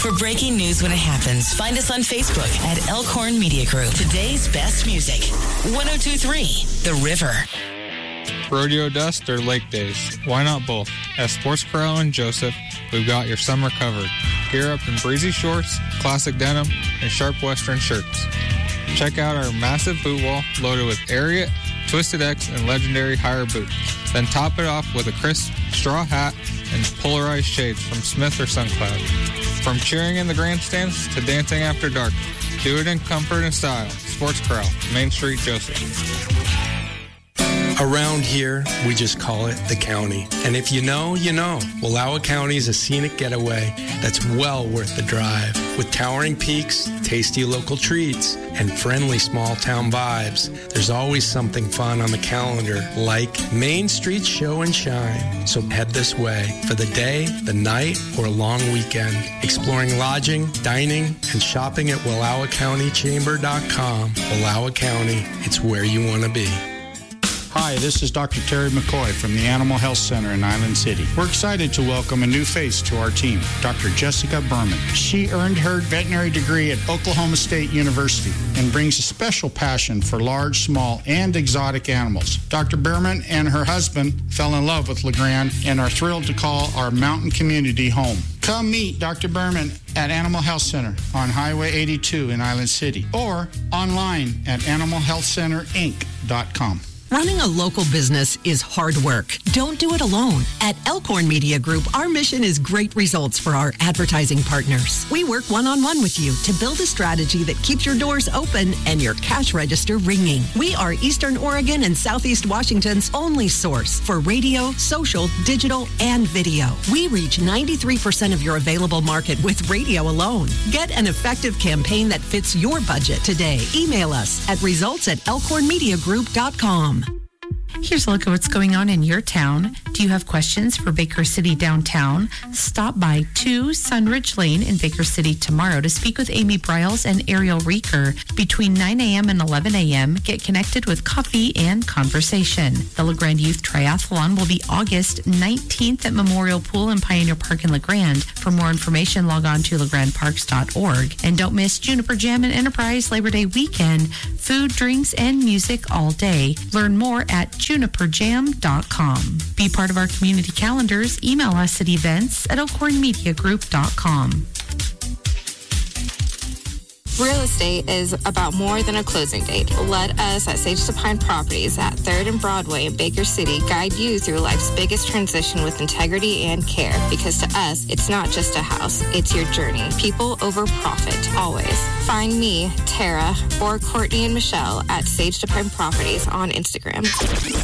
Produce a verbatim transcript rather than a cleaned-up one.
For breaking news when it happens, find us on Facebook at Elkhorn Media Group. Today's best music. one oh two point three The River. Rodeo dust or lake days? Why not both? At Sports Corral and Joseph, we've got your summer covered. Gear up in breezy shorts, classic denim, and sharp western shirts. Check out our massive boot wall loaded with Ariat, Twisted X, and legendary higher boots. Then top it off with a crisp straw hat and polarized shades from Smith or Suncloud. From cheering in the grandstands to dancing after dark, do it in comfort and style. Sports Corral, Main Street, Joseph. Around here, we just call it the county. And if you know, you know. Wallowa County is a scenic getaway that's well worth the drive. With towering peaks, tasty local treats, and friendly small town vibes, there's always something fun on the calendar, like Main Street Show and Shine. So head this way for the day, the night, or a long weekend. Exploring lodging, dining, and shopping at Wallowa County Chamber dot com. Wallowa County, it's where you want to be. Hi, this is Doctor Terry McCoy from the Animal Health Center in Island City. We're excited to welcome a new face to our team, Doctor Jessica Berman. She earned her veterinary degree at Oklahoma State University and brings a special passion for large, small, and exotic animals. Doctor Berman and her husband fell in love with LeGrand and are thrilled to call our mountain community home. Come meet Doctor Berman at Animal Health Center on Highway eighty-two in Island City or online at animal health center inc dot com. Running a local business is hard work. Don't do it alone. At Elkhorn Media Group, our mission is great results for our advertising partners. We work one-on-one with you to build a strategy that keeps your doors open and your cash register ringing. We are Eastern Oregon and Southeast Washington's only source for radio, social, digital, and video. We reach ninety-three percent of your available market with radio alone. Get an effective campaign that fits your budget today. Email us at results at elkhorn media group dot com. Here's a look at what's going on in your town. Do you have questions for Baker City downtown? Stop by two Sunridge Lane in Baker City tomorrow to speak with Amy Bryles and Ariel Reeker. Between nine a.m. and eleven a.m., get connected with coffee and conversation. The LeGrand Youth Triathlon will be August nineteenth at Memorial Pool in Pioneer Park in LeGrand. For more information, log on to legrand parks dot org. And don't miss Juniper Jam and Enterprise Labor Day weekend. Food, drinks, and music all day. Learn more at juniper jam dot com. Be part of our community calendars. Email us at events at elkhorn media group dot com. Real estate is about more than a closing date. Let us at Sage to Pine Properties at third and Broadway in Baker City guide you through life's biggest transition with integrity and care. Because to us, it's not just a house, it's your journey. People over profit, always. Find me, Tara, or Courtney and Michelle at Sage to Pine Properties on Instagram.